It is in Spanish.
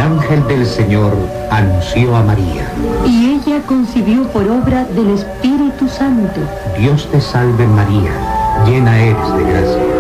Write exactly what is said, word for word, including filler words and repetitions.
ángel del Señor anunció a María. Y ella concibió por obra del Espíritu Santo. Dios te salve María, llena eres de gracia.